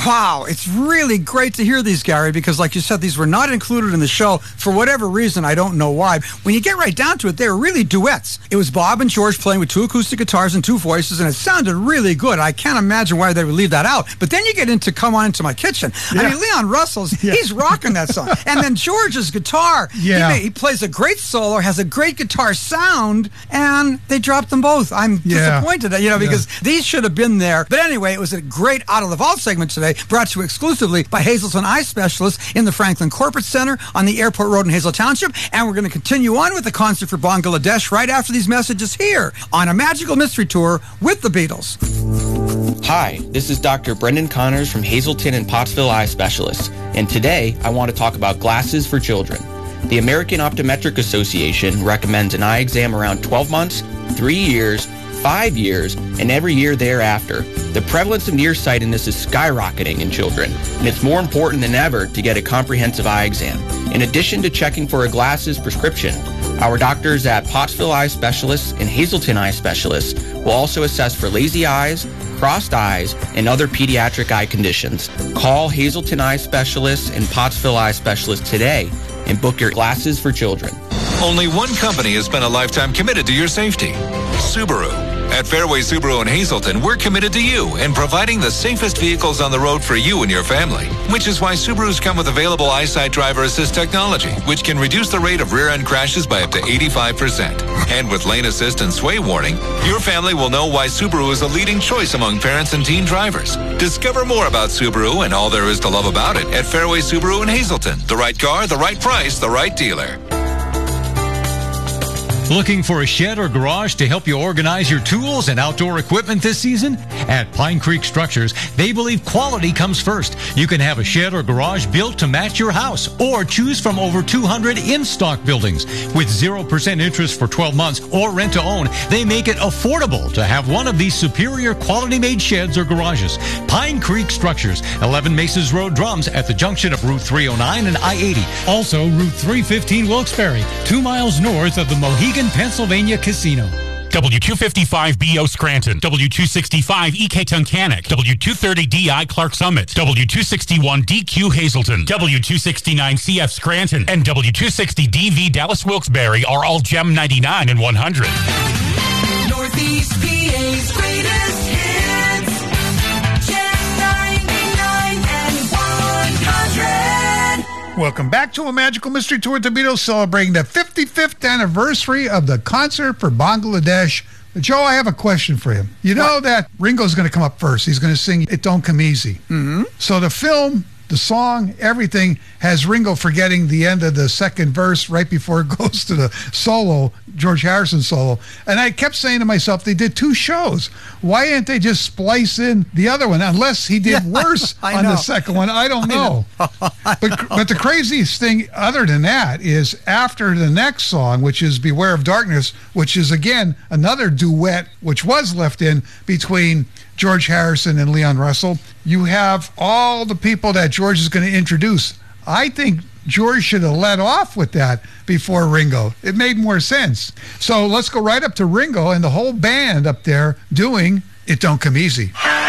Wow, it's really great to hear these, Gary, because like you said, these were not included in the show for whatever reason. I don't know why. When you get right down to it, they were really duets. It was Bob and George playing with 2 acoustic guitars and 2 voices, and it sounded really good. I can't imagine why they would leave that out. But then you get into Come On Into My Kitchen. Yeah. I mean, Leon Russell's, he's rocking that song. And then George's guitar, he plays a great solo, has a great guitar sound, and they dropped them both. I'm disappointed, because these should have been there. But anyway, it was a great Out of the Vault segment today, brought to you exclusively by Hazelton Eye Specialists in the Franklin Corporate Center on the Airport Road in Hazel Township. And we're going to continue on with the concert for Bangladesh right after these messages here on A Magical Mystery Tour with the Beatles. Hi, this is Dr. Brendan Connors from Hazelton and Pottsville Eye Specialists. And today, I want to talk about glasses for children. The American Optometric Association recommends an eye exam around 12 months, 3 years, 5 years, and every year thereafter. The prevalence of nearsightedness is skyrocketing in children, and it's more important than ever to get a comprehensive eye exam. In addition to checking for a glasses prescription, our doctors at Pottsville Eye Specialists and Hazelton Eye Specialists will also assess for lazy eyes, crossed eyes, and other pediatric eye conditions. Call Hazelton Eye Specialists and Pottsville Eye Specialists today and book your glasses for children. Only one company has been a lifetime committed to your safety: Subaru. At Fairway Subaru in Hazelton, we're committed to you and providing the safest vehicles on the road for you and your family, which is why Subarus come with available EyeSight driver assist technology, which can reduce the rate of rear-end crashes by up to 85%. And with lane assist and sway warning, your family will know why Subaru is a leading choice among parents and teen drivers. Discover more about Subaru and all there is to love about it at Fairway Subaru in Hazelton. The right car, the right price, the right dealer. Looking for a shed or garage to help you organize your tools and outdoor equipment this season? At Pine Creek Structures, they believe quality comes first. You can have a shed or garage built to match your house or choose from over 200 in-stock buildings. With 0% interest for 12 months or rent to own, they make it affordable to have one of these superior quality-made sheds or garages. Pine Creek Structures, 11 Maces Road, Drums, at the junction of Route 309 and I-80. Also, Route 315 Wilkes-Barre, 2 miles north of the Mohegan, Pennsylvania Casino. W255BO Scranton, W265 EK Tunkhannock, W230DI Clark Summit, W261DQ Hazelton, W269CF Scranton, and W260DV Dallas Wilkes-Barre are all GEM 99 and 100. Northeast PA's greatest hits, GEM 99 and 100. Welcome back to A Magical Mystery Tour with the Beatles, celebrating the 55th anniversary of the concert for Bangladesh. Joe, I have a question for him. You know that Ringo's going to come up first. He's going to sing It Don't Come Easy. Mm-hmm. So the film, the song, everything has Ringo forgetting the end of the second verse right before it goes to the solo, George Harrison solo. And I kept saying to myself, they did 2 shows. Why didn't they just splice in the other one? Unless he did worse on the second one. I don't know. But the craziest thing other than that is after the next song, which is Beware of Darkness, which is, again, another duet, which was left in between George Harrison and Leon Russell, you have all the people that George is going to introduce. I think George should have led off with that before Ringo. It made more sense. So let's go right up to Ringo and the whole band up there doing It Don't Come Easy.